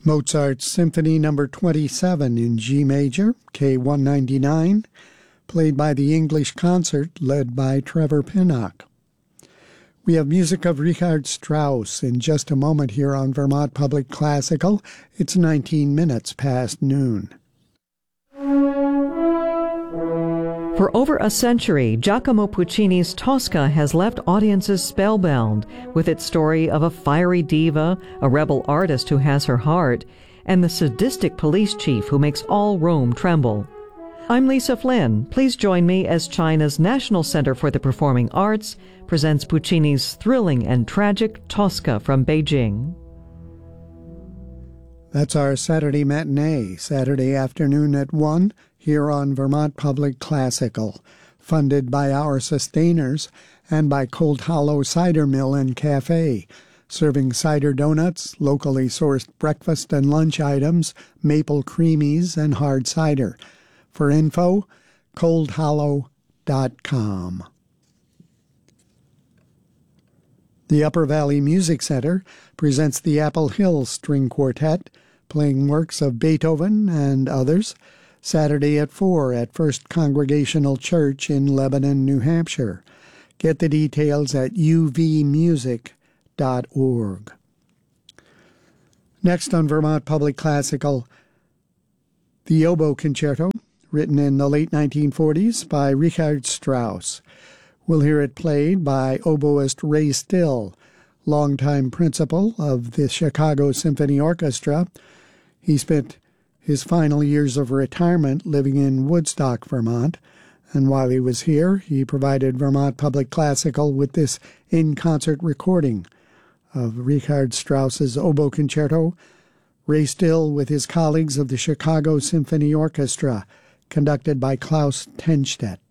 Mozart's Symphony No. 27 in G major, K199, played by the English Concert led by Trevor Pinnock. We have music of Richard Strauss in just a moment here on Vermont Public Classical. It's 19 minutes past noon. For over a century, Giacomo Puccini's Tosca has left audiences spellbound with its story of a fiery diva, a rebel artist who has her heart, and the sadistic police chief who makes all Rome tremble. I'm Lisa Flynn. Please join me as China's National Center for the Performing Arts presents Puccini's thrilling and tragic Tosca from Beijing. That's our Saturday matinee, Saturday afternoon at 1, here on Vermont Public Classical, funded by our sustainers and by Cold Hollow Cider Mill and Cafe, serving cider donuts, locally sourced breakfast and lunch items, maple creamies, and hard cider. For info, coldhollow.com. The Upper Valley Music Center presents the Apple Hill String Quartet, playing works of Beethoven and others, Saturday at 4 at First Congregational Church in Lebanon, New Hampshire. Get the details at uvmusic.org. Next on Vermont Public Classical, the Oboe Concerto, written in the late 1940s by Richard Strauss. We'll hear it played by oboist Ray Still, longtime principal of the Chicago Symphony Orchestra. He spent his final years of retirement living in Woodstock, Vermont, and while he was here, he provided Vermont Public Classical with this in-concert recording of Richard Strauss's Oboe Concerto, Ray Still with his colleagues of the Chicago Symphony Orchestra, conducted by Klaus Tenstedt.